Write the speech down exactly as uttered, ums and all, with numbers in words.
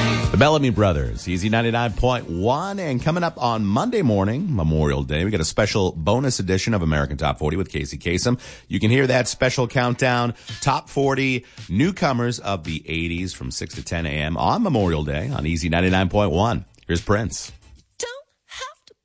The Bellamy Brothers, Easy ninety-nine point one. And coming up on Monday morning, Memorial Day, we got a special bonus edition of American Top forty with Casey Kasem. You can hear that special countdown, Top forty newcomers of the eighties from six to ten a.m. on Memorial Day on Easy ninety-nine point one. Here's Prince.